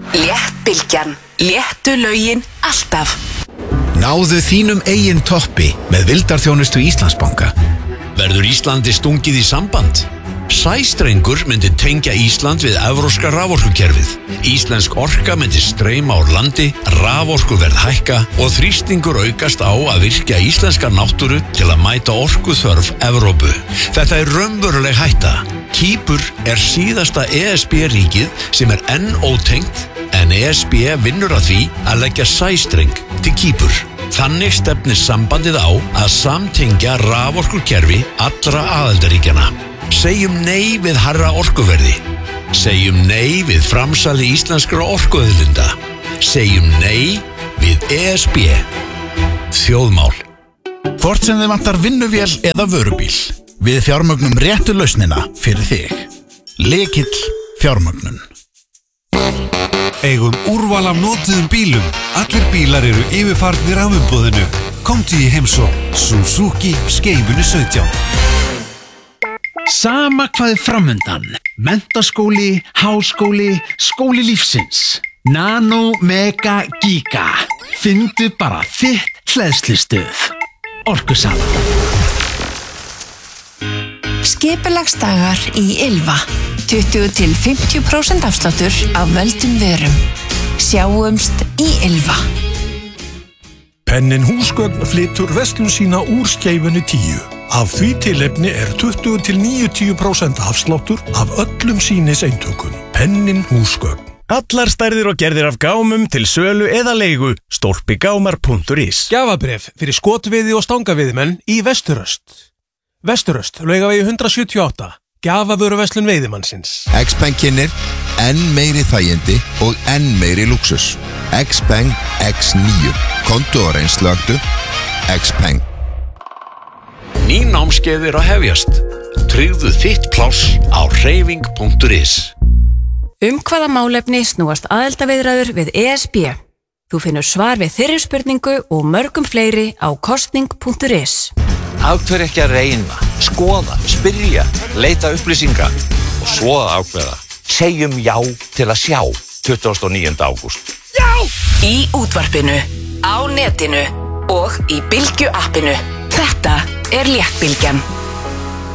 Léttbylgjan. Léttu lögin alltaf. Náðu þínum eigin toppi með vildarþjónustu Íslandsbanka. Verður Íslandi stungið í samband? Sæstrengur myndi tengja Ísland við evrópska raforkukerfið. Íslensk orka myndi streyma úr landi, raforkuverð hækka og þrýstingur aukast á að virkja íslenska náttúru til að mæta orkuþörf Evrópu. Þetta er raunveruleg hætta. Kýpur er síðasta ESB-ríkið sem er enn ótengt, en ESB vinnur að því að leggja sæstreng til Kýpur. Þannig stefnir sambandið á að samtengja raforkukerfi allra aðildarríkjanna. Segjum nei við hærra orkuverði. Segjum nei við framsali íslenskra orkuauðlinda. Segjum nei við ESB. Þjóðmál. Hvort sem þið vantar vinnuvél eða vörubíl, við fjármögnum réttu lausnina fyrir þig. Lykill fjármögnun. Eigum úrval af notuðum bílum. Allir bílar eru yfirfarnir af umboðinu. Komdu í heimsókn. Suzuki Skeifunni 17. Sama hvað er framundan. Menntaskóli, háskóli, skóli lífsins. Nano, mega, giga. Fyndu bara þitt hleðslustöð. Orkusala. Skipulagsdagar í Ylva. 20-50% afsláttur af völdum vörum. Sjáumst í Ylva. Pennin húsgögn flytur verslun sína úr Skeifunni 10. Af því tilefni 20-90% afsláttur af öllum sýniseintökum. Pennin húsgögn. Allar stærðir og gerðir af gámum til sölu eða leigu. Storpigámar.is. Gjafabréf fyrir skotviði og stangaviðimenn í Vesturöst. Vesturöst, Laugavegi 178. Gjafavöruverslun veiðimannsins. X-Peng kynnir enn meiri þægindi og enn meiri lúxus. X-Peng X9. Kontu og reynslögdu. X-Peng. Ný námskeið að hefjast. Tryggðu þitt pláss á hreyfing.is. Hvaða málefni snúast aðildarviðræður við ESB? Þú finnur svar við þeirri spurningu og mörgum fleiri á kostning.is. Af hverju ekki að reyna, skoða, spyrja, leita upplýsinga og svo að ákveða. Segjum já til að sjá 29. ágúst. Já! Í útvarpinu, á netinu og í Bylgju appinu. Þetta er Léttbylgjan.